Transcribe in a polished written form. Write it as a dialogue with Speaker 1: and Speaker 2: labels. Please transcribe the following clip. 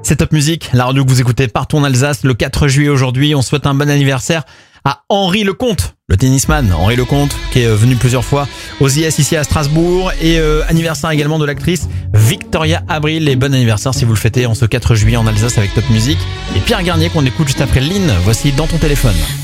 Speaker 1: C'est Top Music, la radio que vous écoutez partout en Alsace. Le 4 juillet aujourd'hui, on souhaite un bon anniversaire à Henri Lecomte, le tennisman Henri Lecomte, qui est venu plusieurs fois aux IS ici à Strasbourg. Et anniversaire également de l'actrice Victoria Abril. Et bon anniversaire si vous le fêtez en ce 4 juillet en Alsace avec Top Music. Et Pierre Garnier qu'on écoute juste après Lynn. Voici Dans ton téléphone.